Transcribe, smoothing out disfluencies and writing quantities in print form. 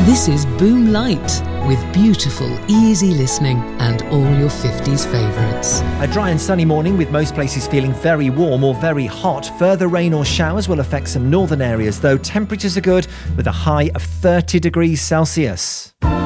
This is Boom Light, with beautiful, easy listening and all your 50s favourites. A dry and sunny morning with most places feeling very warm or very hot. Further rain or showers will affect some northern areas, though temperatures are good with a high of 30 degrees Celsius.